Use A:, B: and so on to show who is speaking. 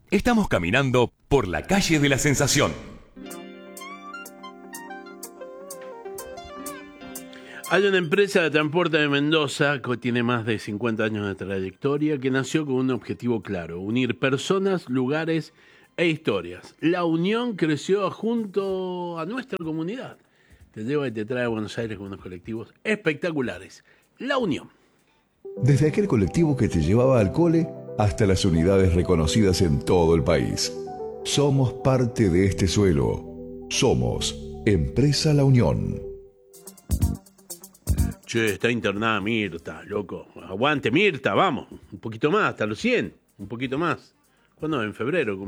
A: Estamos caminando por la calle de la Sensación.
B: Hay una empresa de transporte de Mendoza que tiene más de 50 años de trayectoria que nació con un objetivo claro: unir personas, lugares e historias. La unión creció junto a nuestra comunidad. Te lleva y te trae a Buenos Aires con unos colectivos espectaculares. La Unión.
C: Desde aquel colectivo que te llevaba al cole hasta las unidades reconocidas en todo el país. Somos parte de este suelo. Somos Empresa La Unión.
B: Che, está internada Mirta, loco. Aguante, Mirta, vamos. Un poquito más, hasta los 100. Un poquito más. ¿Cuándo? En febrero.